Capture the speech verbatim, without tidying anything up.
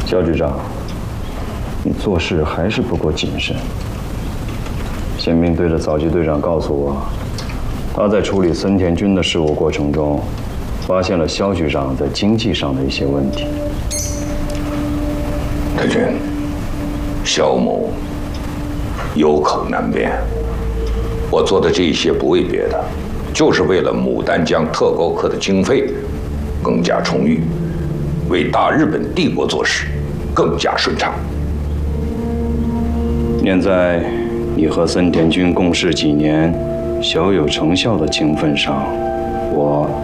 肖局长，你做事还是不够谨慎。宪兵队的早级队长告诉我，他在处理森田军的事务过程中，发现了肖局长在经济上的一些问题。 太君，肖某有口难辩，我做的这些不为别的，就是为了牡丹江特高课的经费更加充裕，为大日本帝国做事更加顺畅。 念在你和森田君共事几年，小有成效的情分上，我